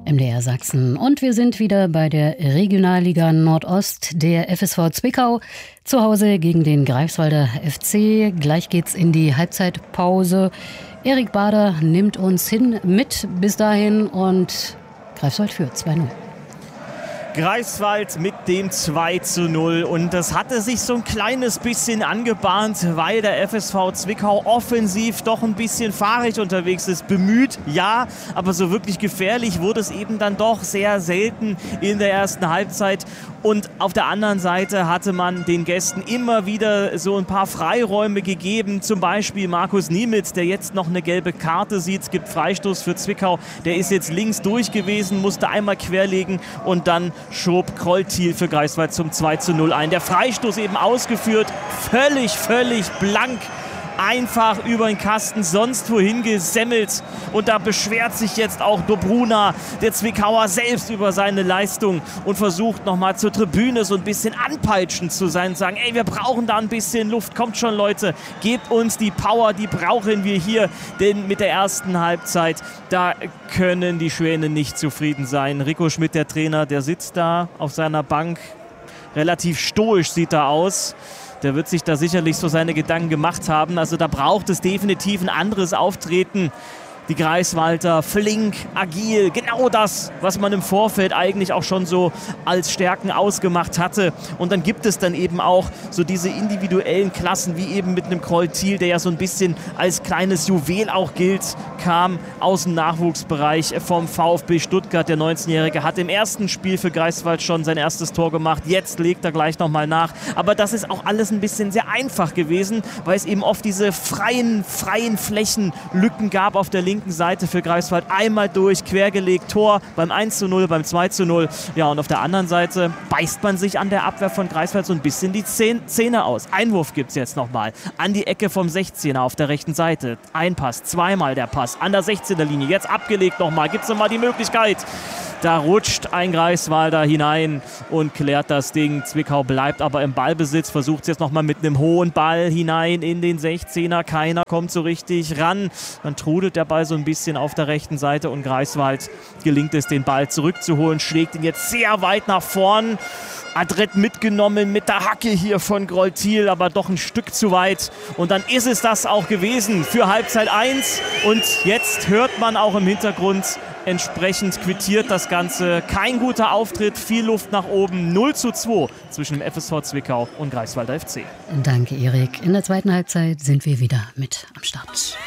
MDR Sachsen. Und wir sind wieder bei der Regionalliga Nordost, der FSV Zwickau, zu Hause gegen den Greifswalder FC. Gleich geht's in die Halbzeitpause. Erik Bader nimmt uns mit bis dahin und Greifswald führt 2-0. Greifswald mit dem 2:0 und das hatte sich so ein kleines bisschen angebahnt, weil der FSV Zwickau offensiv doch ein bisschen fahrig unterwegs ist. Bemüht, ja, aber so wirklich gefährlich wurde es eben dann doch sehr selten in der ersten Halbzeit. Und auf der anderen Seite hatte man den Gästen immer wieder so ein paar Freiräume gegeben. Zum Beispiel Markus Niemitz, der jetzt noch eine gelbe Karte sieht. Es gibt Freistoß für Zwickau. Der ist jetzt links durch gewesen, musste einmal querlegen und dann schob Kroll-Thiel für Greifswald zum 2:0 ein. Der Freistoß eben ausgeführt, völlig blank. Einfach über den Kasten, sonst wohin gesemmelt. Und da beschwert sich jetzt auch Dobruna, der Zwickauer, selbst über seine Leistung und versucht nochmal zur Tribüne so ein bisschen anpeitschend zu sein und sagen, ey, wir brauchen da ein bisschen Luft, kommt schon Leute, gebt uns die Power, die brauchen wir hier, denn mit der ersten Halbzeit, da können die Schwäne nicht zufrieden sein. Rico Schmidt, der Trainer, der sitzt da auf seiner Bank, relativ stoisch sieht er aus. Der wird sich da sicherlich so seine Gedanken gemacht haben. Also da braucht es definitiv ein anderes Auftreten. Die Greifswalder flink, agil, genau das, was man im Vorfeld eigentlich auch schon so als Stärken ausgemacht hatte. Und dann gibt es dann eben auch so diese individuellen Klassen, wie eben mit einem Kroll-Thiel, der ja so ein bisschen als kleines Juwel auch gilt, kam aus dem Nachwuchsbereich vom VfB Stuttgart. Der 19-Jährige hat im ersten Spiel für Greifswald schon sein erstes Tor gemacht. Jetzt legt er gleich nochmal nach. Aber das ist auch alles ein bisschen sehr einfach gewesen, weil es eben oft diese freien Flächenlücken gab auf der linken Seite für Greifswald. Einmal durch, quergelegt, Tor beim 1:0, beim 2:0. Ja, und auf der anderen Seite beißt man sich an der Abwehr von Greifswald so ein bisschen die Zähne aus. Einwurf gibt es jetzt nochmal. An die Ecke vom 16er auf der rechten Seite. Ein Pass, zweimal der Pass an der 16er Linie. Jetzt abgelegt nochmal. Gibt es nochmal die Möglichkeit. Da rutscht ein Greifswalder hinein und klärt das Ding. Zwickau bleibt aber im Ballbesitz, versucht es jetzt nochmal mit einem hohen Ball hinein in den 16er. Keiner kommt so richtig ran. Dann trudelt der Ball so ein bisschen auf der rechten Seite und Greifswald gelingt es, den Ball zurückzuholen, schlägt ihn jetzt sehr weit nach vorn. Adrett mitgenommen mit der Hacke hier von Kroll-Thiel, aber doch ein Stück zu weit. Und dann ist es das auch gewesen für Halbzeit 1. Und jetzt hört man auch im Hintergrund, entsprechend quittiert das Ganze. Kein guter Auftritt, viel Luft nach oben. 0:2 zwischen dem FSV Zwickau und Greifswalder FC. Danke, Erik. In der zweiten Halbzeit sind wir wieder mit am Start.